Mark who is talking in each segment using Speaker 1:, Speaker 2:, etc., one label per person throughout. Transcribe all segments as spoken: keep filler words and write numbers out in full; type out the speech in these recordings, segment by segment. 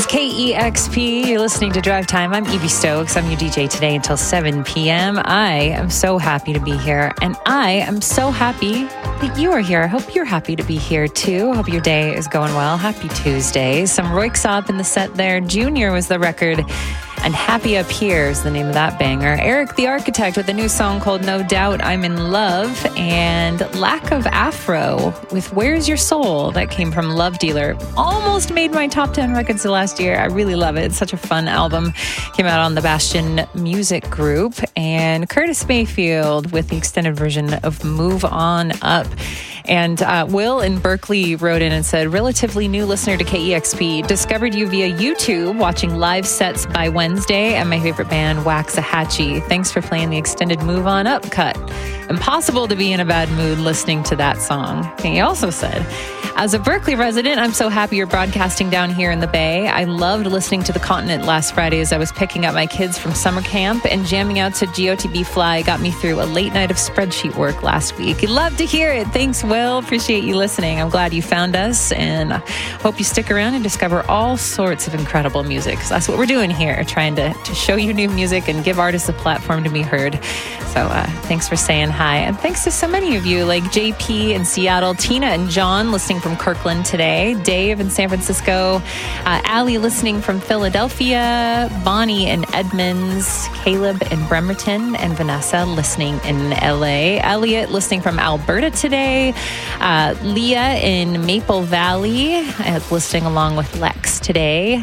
Speaker 1: K E X P, you're listening to Drive Time. I'm Evie Stokes. I'm your D J today until seven p.m. I am so happy to be here, and I am so happy that you are here. I hope you're happy to be here too. I hope your day is going well. Happy Tuesday. Some Royksop in the set there. Junior was the record, and Happy Up Here is the name of that banger. Eric the Architect with a new song called No Doubt I'm in Love, and Lack of Afro with Where's Your Soul, that came from Love Dealer. Almost made my top ten records of last year. I really love it. It's such a fun album. Came out on the Bastion Music Group. And Curtis Mayfield with the extended version of Move On Up. And uh, Will in Berkeley wrote in and said, relatively new listener to K E X P, discovered you via YouTube, watching live sets by Wednesday, and my favorite band, Waxahachie. Thanks for playing the extended Move On Up cut. Impossible to be in a bad mood listening to that song. And he also said, as a Berkeley resident, I'm so happy you're broadcasting down here in the Bay. I loved listening to The Continent last Friday as I was picking up my kids from summer camp, and jamming out to G O T B Fly got me through a late night of spreadsheet work last week. Love to hear it. Thanks, Will. Appreciate you listening. I'm glad you found us, and I hope you stick around and discover all sorts of incredible music, because that's what we're doing here, trying to, to show you new music and give artists a platform to be heard. So uh, thanks for saying hi. And thanks to so many of you, like J P in Seattle, Tina and John listening from Kirkland today, Dave in San Francisco, uh, Allie listening from Philadelphia, Bonnie in Edmonds, Caleb in Bremerton, and Vanessa listening in L A, Elliot listening from Alberta today, uh, Leah in Maple Valley uh, listening along with Lex today,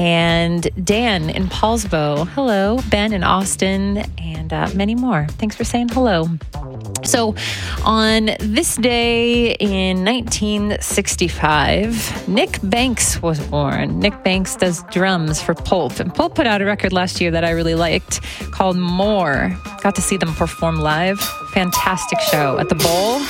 Speaker 1: and Dan in Paulsbo. Hello, Ben in Austin, and uh, many more. Thanks for saying hello. So on this day in nineteen sixty-five, Nick Banks was born. Nick Banks does drums for Pulp, and Pulp put out a record last year that I really liked called More. Got to see them perform live. Fantastic show at the Bowl.